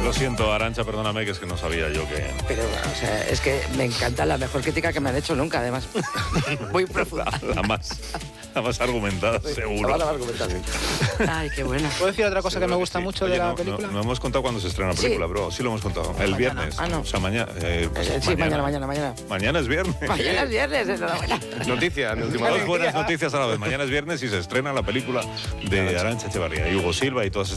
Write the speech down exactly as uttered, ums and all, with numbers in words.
Lo siento, Arantxa, perdóname, que es que no sabía yo que... Pero, o sea, es que me encanta, la mejor crítica que me han hecho nunca, además. Muy profunda. La, la más, la más argumentada, Sí, seguro. la más argumentada, sí. Ay, qué bueno. ¿Puedo decir otra cosa Seguro que me que gusta sí. mucho Oye, de la no, película? No, no hemos contado cuándo se estrena la Sí. película, bro. Sí lo hemos contado. El Mañana. viernes. Ah, no. O sea, mañana. Eh, pues Eh, sí, mañana, mañana, mañana. Mañana es viernes. Mañana es viernes, enhorabuena. Noticia, en última Dos hora. buenas noticias a la vez. Mañana es viernes y se estrena la película de Arantxa Echevarría y Hugo Silva y todas